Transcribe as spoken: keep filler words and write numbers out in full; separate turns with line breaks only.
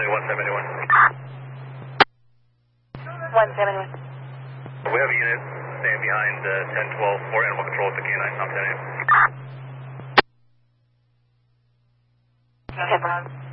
one seventy-one.
one seventy-one.
We have a unit staying behind uh, ten twelve for animal control at the K nine, Top ten A M.
Okay,